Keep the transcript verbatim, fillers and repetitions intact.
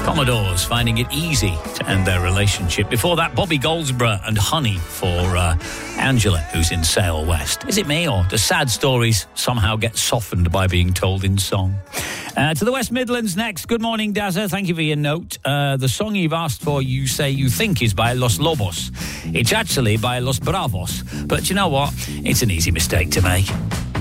Commodores finding it easy to end their relationship. Before that, Bobby Goldsborough and Honey for uh, Angela, who's in Sale West. Is it me, or do sad stories somehow get softened by being told in song? Uh, to the West Midlands next. Good morning, Dazza. Thank you for your note. Uh, the song you've asked for, you say you think, is by Los Lobos. It's actually by Los Bravos. But you know what? It's an easy mistake to make.